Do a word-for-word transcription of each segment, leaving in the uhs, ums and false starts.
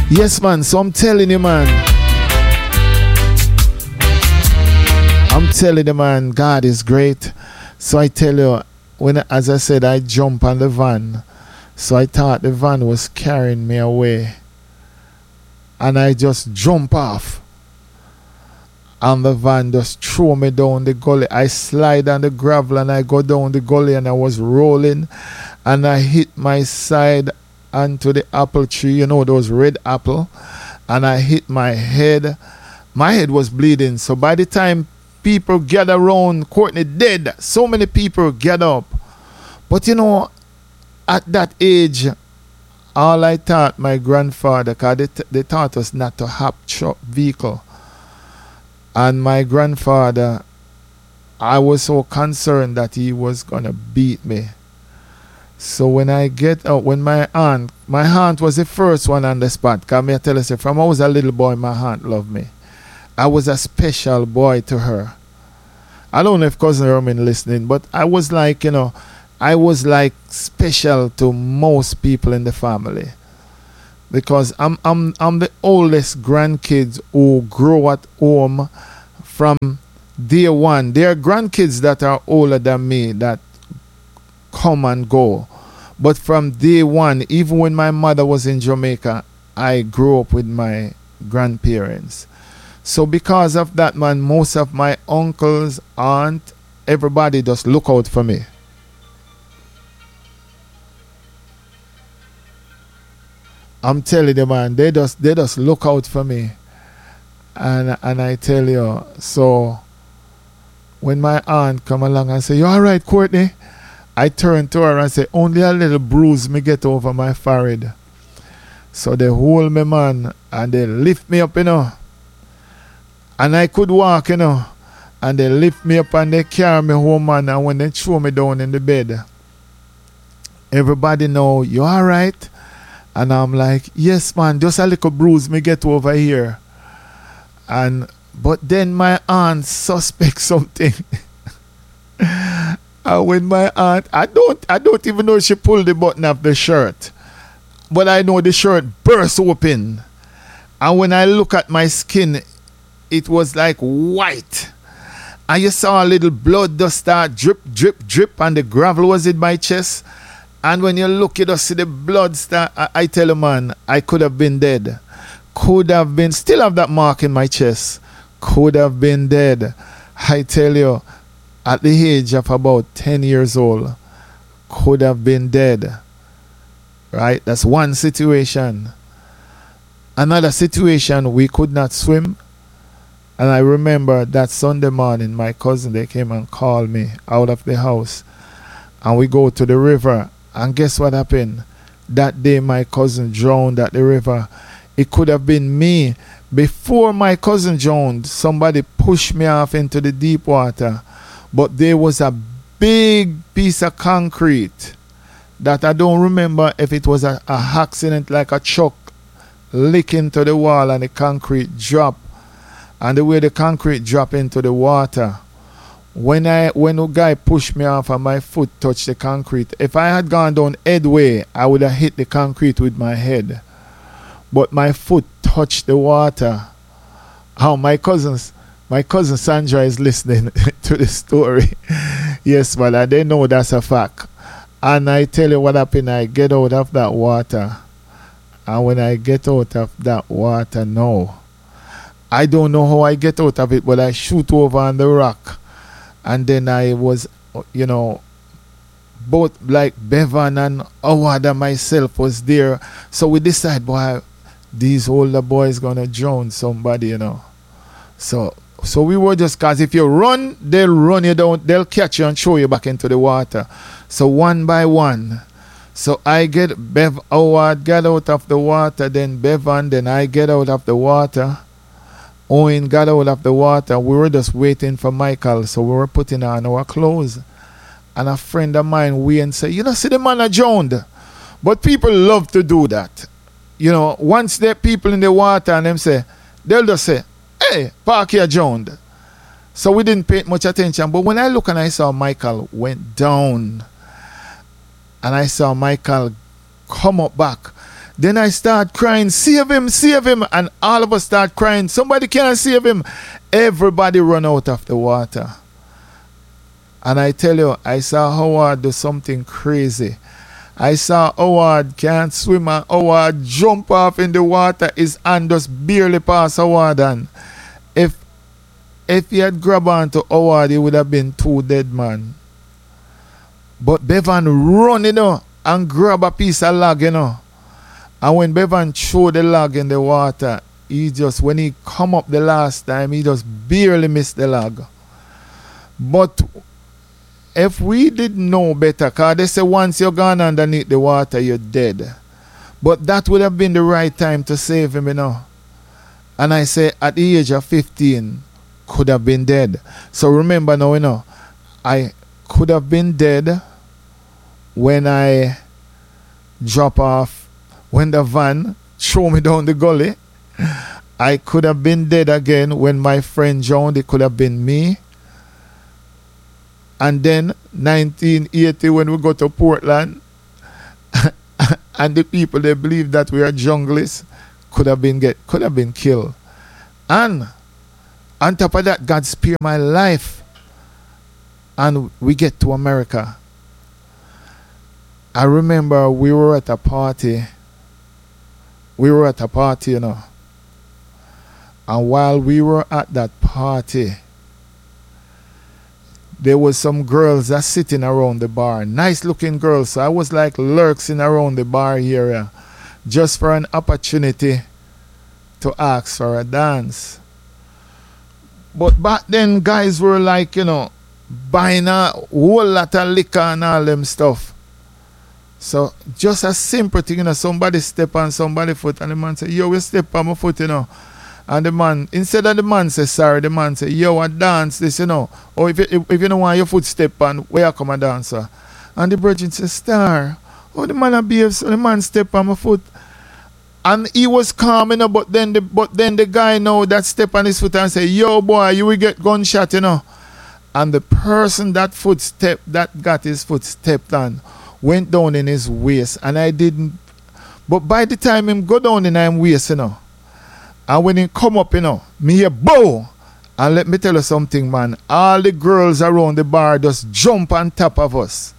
Yes, man. So I'm telling you, man. I'm telling you, man, God is great. So I tell you, when, as I said, I jump on the van. So I thought the van was carrying me away. And I just jump off. And the van just threw me down the gully. I slide on the gravel and I go down the gully and I was rolling. And I hit my side onto the apple tree, you know, those red apple. And I hit my head. My head was bleeding. So by the time people gather around, Courtney dead. So many people gather up. But you know, at that age, all I taught my grandfather, because they, t- they taught us not to hop truck vehicle. And my grandfather, I was so concerned that he was going to beat me. So when I get out, when my aunt, my aunt was the first one on the spot. Because I tell you, from I was a little boy, my aunt loved me. I was a special boy to her. I don't know if Cousin Roman listening, but I was like, you know, I was like special to most people in the family. Because I'm I'm I'm the oldest grandkids who grow at home from day one. There are grandkids that are older than me that come and go. But from day one, even when my mother was in Jamaica, I grew up with my grandparents. So because of that, man, most of my uncles, aunt, everybody just look out for me. I'm telling you, man, they just they just look out for me. And and I tell you, so when my aunt come along and say, "You all right, Courtney?" I turn to her and say, "Only a little bruise me get over my forehead." So they hold me, man, and they lift me up, you know. And I could walk, you know. And they lift me up and they carry me home, man. And when they throw me down in the bed, everybody know, "You all right?" And I'm like, "Yes, man, just a little bruise me get over here." And but then my aunt suspects something. And when my aunt, I don't I don't even know if she pulled the button of the shirt. But I know the shirt burst open. And when I look at my skin, it was like white. And you saw a little blood just start drip, drip, drip, and the gravel was in my chest. And when you look, you just see the blood start. I, I tell you, man, I could have been dead. Could have been, still have that mark in my chest. Could have been dead. I tell you, at the age of about ten years old, could have been dead. Right? That's one situation. Another situation, we could not swim. And I remember that Sunday morning, my cousin, they came and called me out of the house. And we go to the river. And guess what happened? That day, my cousin drowned at the river. It could have been me. Before my cousin drowned, somebody pushed me off into the deep water. But there was a big piece of concrete that I don't remember if it was a, a accident, like a truck lick into the wall and the concrete drop. And the way the concrete drop into the water, when I when the guy pushed me off and my foot touched the concrete, if I had gone down headway, I would have hit the concrete with my head. But my foot touched the water. How my cousins, my cousin Sandra is listening to the story. Yes, brother, they know that's a fact. And I tell you what happened, I get out of that water. And when I get out of that water now, I don't know how I get out of it, but I shoot over on the rock. And then I was, you know, both like Bevan and Howard and myself was there. So we decide, boy, these older boys gonna drown somebody, you know. So so we were just, cause if you run, they'll run you down, they'll catch you and throw you back into the water. So one by one. So I get Bev Howard get out of the water, then Bevan, then I get out of the water. Owen got out of the water. We were just waiting for Michael, so we were putting on our clothes. And a friend of mine, Wayne, said, "You know, see the man a drowned." But people love to do that. You know, once there people in the water and them say, they'll just say, "Hey, park here drowned." So we didn't pay much attention. But when I look and I saw Michael went down, and I saw Michael come up back, Then I start crying, save him, save him. And all of us start crying, somebody can't save him. Everybody run out of the water. And I tell you, I saw Howard do something crazy. I saw Howard can't swim and Howard jump off in the water. His hand just barely pass Howard. And if, if he had grabbed onto Howard, he would have been too dead, man. But Bevan run, you know, and grab a piece of log, you know. And when Bevan threw the log in the water, he just, when he come up the last time, he just barely missed the log. But if we didn't know better, because they say once you're gone underneath the water, you're dead. But that would have been the right time to save him, you know. And I say at the age of fifteen, could have been dead. So remember now, you know, I could have been dead when I drop off, when the van threw me down the gully. I could have been dead again when my friend drowned. It could have been me. And then nineteen eighty when we go to Portland and the people they believe that we are junglists could have been get could have been killed. And on top of that, God spared my life. And we get to America. I remember we were at a party. We were at a party, you know. And while we were at that party, there was some girls that sitting around the bar. Nice looking girls. So I was like lurking around the bar area just for an opportunity to ask for a dance. But back then, guys were like, you know, buying a whole lot of liquor and all them stuff. So just a simple thing, you know, somebody step on somebody's foot and the man say, yo, we step on my foot, you know. And the man, instead of the man say sorry, the man say, yo, I dance this, you know. Or if you, if, if you don't want your foot step on, where you come a dancer? And the virgin say, Star, oh, the man a behave, so the man step on my foot. And he was calm, you know, but then the but then the guy know that step on his foot and say, yo, boy, you will get gunshot, you know. And the person that foot step, that got his foot stepped on, went down in his waist. And I didn't, but by the time him go down in his waist, you know, and when he come up, you know, me hear bow. And let me tell you something, man. All the girls around the bar just jump on top of us.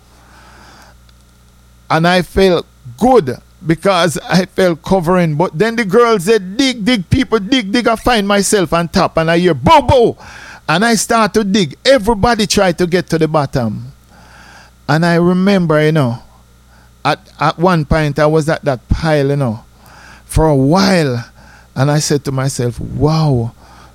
And I felt good because I felt covering. But then the girls said, dig, dig, people, dig, dig. I find myself on top and I hear bow, bow. And I start to dig. Everybody tried to get to the bottom. And I remember, you know, at, at one point I was at that pile, you know, for a while. And I said to myself, wow.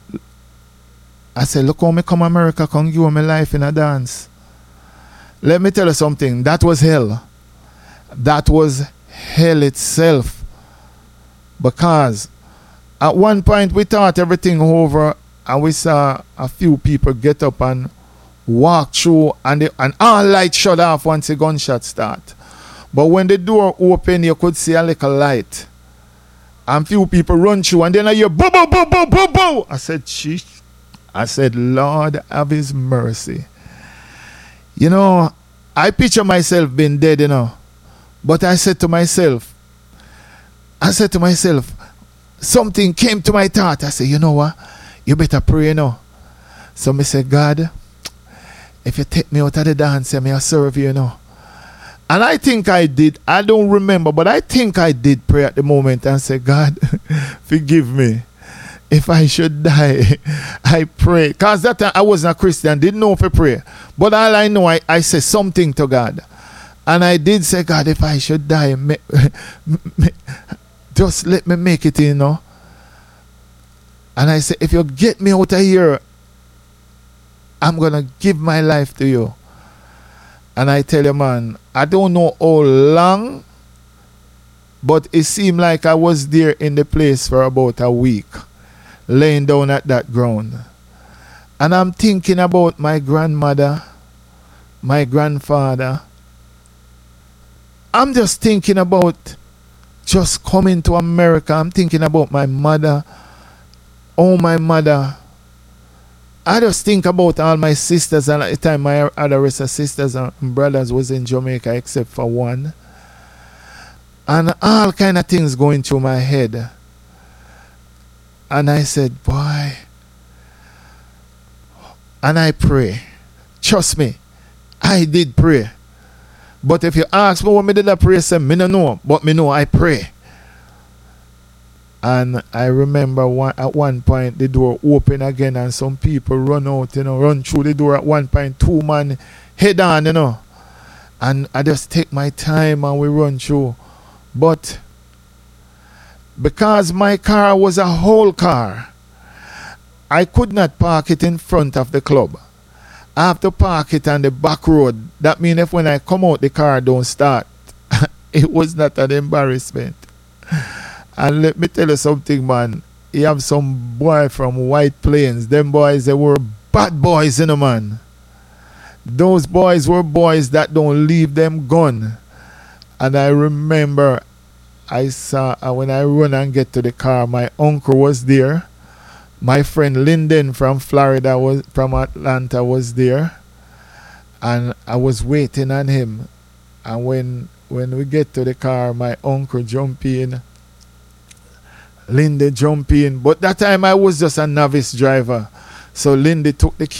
I said, look how me come America, come give me life in a dance. Let me tell you something. That was hell. That was hell itself. Because at one point we thought everything over and we saw a few people get up and walk through and, the, and all light shut off once the gunshot start. But when the door opened, you could see a little light. And few people run through and then I hear boo boo boo boo boo boo. I said, sheesh. I said, Lord have his mercy. You know, I picture myself being dead, you know. But I said to myself, I said to myself, something came to my thought. I said, you know what? You better pray, you know. So I said, God, if you take me out of the dance, may I serve you, you know. And I think I did. I don't remember, but I think I did pray at the moment and say, God, forgive me. If I should die, I pray. Because that time I wasn't a Christian, didn't know if I pray. But all I know, I, I said something to God. And I did say, God, if I should die, me, me, just let me make it, you know. And I said, if you get me out of here, I'm going to give my life to you. And I tell you, man, I don't know how long, but it seemed like I was there in the place for about a week, laying down at that ground. And I'm thinking about my grandmother, my grandfather. I'm just thinking about just coming to America. I'm thinking about my mother, oh, my mother. I just think about all my sisters, and at the time my other rest of sisters and brothers was in Jamaica except for one. And all kind of things going through my head. And I said, boy. And I pray. Trust me, I did pray. But if you ask me what me did I pray, say, me no know. But me know I pray. And I remember one, at one point the door open again and some people run out, you know, run through the door at one point, two man head on, you know. And I just take my time and we run through. But because my car was a whole car, I could not park it in front of the club. I have to park it on the back road. That means if when I come out, the car don't start. It was not an embarrassment. And let me tell you something, man. You have some boy from White Plains. Them boys, they were bad boys, you know, man. Those boys were boys that don't leave them gun. And I remember I saw, uh, when I run and get to the car, my uncle was there. My friend Lyndon from Florida, was from Atlanta, was there. And I was waiting on him. And when when we get to the car, my uncle jump in. Lindy jump in. But that time I was just a novice driver. So Lindy took the key